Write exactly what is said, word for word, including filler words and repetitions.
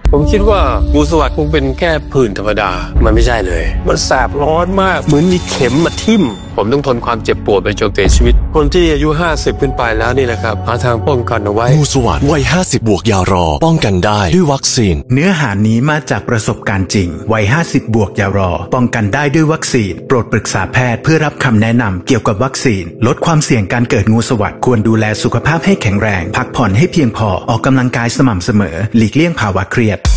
ผมคิดว่างูสวัสด์คงเป็นแค่ผื่นธรรมดามันไม่ใช่เลยมันแสบร้อนมากเหมือนมีเข็มมาทิ่มผมต้องทนความเจ็บปวดไปจนเสียชีวิตคนที่อายุห้าสิบขึ้นไปแล้วนี่นะครับหาทางป้องกันเอาไว้งูสวัสด์วัยห้าสิบบวกยารอป้องกันได้ด้วยวัคซีนเนื้อหานี้มาจากประสบการณ์จริงวัยห้าสิบบวกยารอป้องกันได้ด้วยวัคซีนโปรดปรึกษาแพทย์เพื่อรับคำแนะนำเกี่ยวกับวัคซีนลดความเสี่ยงการเกิดงูสวัสด์ควรดูแลสุขภาพให้แข็งแรงพักผ่อนให้เพียงพอออกกำลังกายสม่ำเสมอหลีกเลี่ยงภาวะเครียด